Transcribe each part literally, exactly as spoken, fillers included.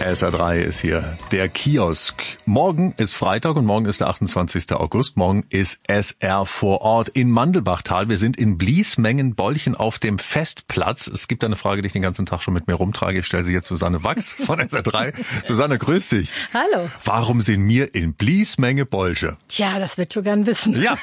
S R drei ist hier, der Kiosk. Morgen ist Freitag und morgen ist der achtundzwanzigster August. Morgen ist S R vor Ort in Mandelbachtal. Wir sind in Bliesmengen-Bolchen auf dem Festplatz. Es gibt eine Frage, die ich den ganzen Tag schon mit mir rumtrage. Ich stelle sie jetzt Susanne Wachs von S R drei. Susanne, grüß dich. Hallo. Warum sind wir in Bliesmenge-Bolche? Tja, das wird schon gern wissen. Ja.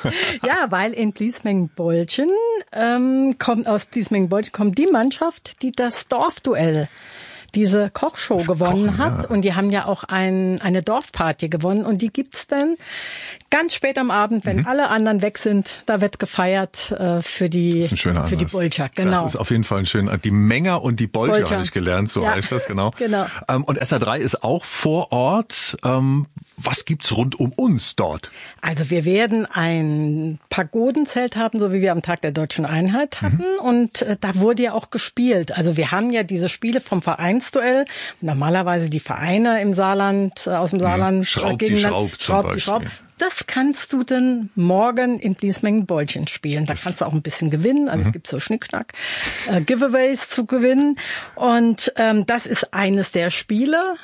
Ja, weil in Bliesmengen-Bolchen ähm, kommt aus Bliesmengen-Bolchen kommt die Mannschaft, die das Dorfduell, diese Kochshow das gewonnen Kochen, hat. Ja. Und die haben ja auch ein, eine Dorfparty gewonnen. Und die gibt's dann ganz spät am Abend, wenn mhm. alle anderen weg sind. Da wird gefeiert äh, für die das ist ein schöner für die Bolscher. Genau. Das ist auf jeden Fall ein schöner. Die Menger und die Bolscher, Bolscher. habe ich gelernt. So ja. heißt das, genau. genau. Ähm, und S R drei ist auch vor Ort. Ähm, was gibt's rund um uns dort? Also wir werden ein Pagodenzelt haben, so wie wir am Tag der Deutschen Einheit hatten. Mhm. Und äh, da wurde ja auch gespielt. Also wir haben ja diese Spiele vom Vereinsduell. Normalerweise die Vereine im Saarland, äh, aus dem Saarland. Mhm. Schraub gegen die Schraub zum Schraub, Beispiel. Die Schraub. Das kannst du dann morgen in Bliesmengen-Bolchen spielen. Da das kannst du auch ein bisschen gewinnen. Also mhm. es gibt so Schnickschnack, äh, Giveaways zu gewinnen. Und ähm, das ist eines der Spiele.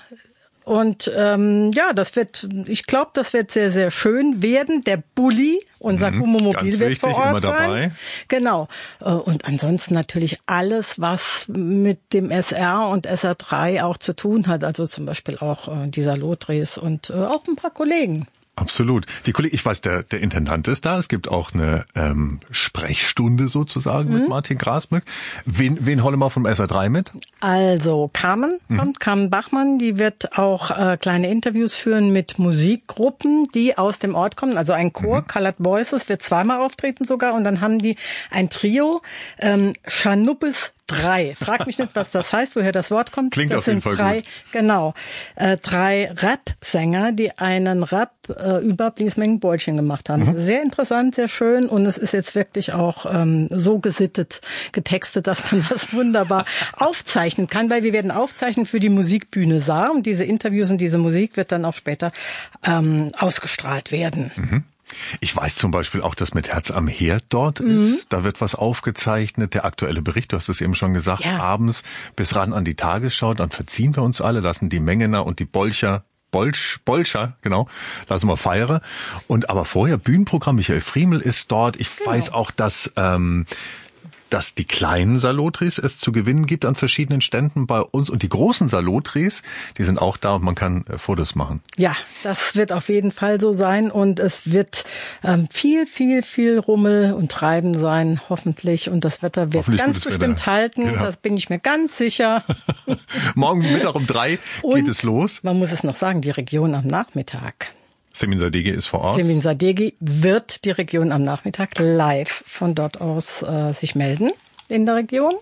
Und ähm, ja, das wird, ich glaube, das wird sehr, sehr schön werden. Der Bulli, unser mhm, Gummomobil, wird wichtig, vor Ort immer dabei. sein. Genau. Und ansonsten natürlich alles, was mit dem S R und S R drei auch zu tun hat. Also zum Beispiel auch äh, dieser Lothres und äh, auch ein paar Kollegen. Absolut. Die Kollegen, ich weiß, der, der Intendant ist da. Es gibt auch eine ähm, Sprechstunde sozusagen mhm. mit Martin Grasmück. Wen, wen holen wir vom S R drei mit? Also Carmen mhm. kommt, Carmen Bachmann, die wird auch äh, kleine Interviews führen mit Musikgruppen, die aus dem Ort kommen. Also ein Chor, mhm. Colored Voices, wird zweimal auftreten sogar. Und dann haben die ein Trio, ähm, Schanuppes drei. Frag mich nicht, was das heißt, woher das Wort kommt. Klingt das auf jeden sind Fall drei, gut. Genau, äh, drei Rap-Sänger, die einen Rap äh, über Bliesmengen-Bolchen gemacht haben. Mhm. Sehr interessant, sehr schön und es ist jetzt wirklich auch ähm, so gesittet, getextet, dass man das wunderbar aufzeichnen kann, weil wir werden aufzeichnen für die Musikbühne Saar und diese Interviews und diese Musik wird dann auch später ähm, ausgestrahlt werden. Mhm. Ich weiß zum Beispiel auch, dass mit Herz am Herd dort mhm. ist. Da wird was aufgezeichnet. Der aktuelle Bericht, du hast es eben schon gesagt, ja. abends bis ran an die Tagesschau. Dann verziehen wir uns alle, lassen die Mengener und die Bolcher, Bolsch, Bolscher, genau, lassen wir feiern. Und aber vorher Bühnenprogramm. Michael Friemel ist dort. Ich genau. weiß auch, dass ähm, dass die kleinen Salotris es zu gewinnen gibt an verschiedenen Ständen bei uns. Und die großen Salotris, die sind auch da und man kann äh, Fotos machen. Ja, das wird auf jeden Fall so sein. Und es wird ähm, viel, viel, viel Rummel und Treiben sein, hoffentlich. Und das Wetter wird ganz bestimmt Wetter. halten. Genau. Das bin ich mir ganz sicher. Morgen Mittag um drei und geht es los. Man muss es noch sagen, die Region am Nachmittag. Semin Sadeghi ist vor Ort. Semin Sadeghi wird die Region am Nachmittag live von dort aus äh, sich melden in der Region.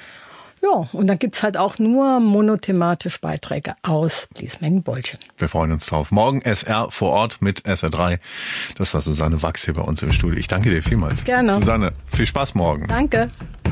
Ja, und dann gibt's halt auch nur monothematisch Beiträge aus Bliesmengen-Bolchen. Wir freuen uns drauf. Morgen S R vor Ort mit S R drei. Das war Susanne Wachs hier bei uns im Studio. Ich danke dir vielmals. Gerne. Susanne, viel Spaß morgen. Danke.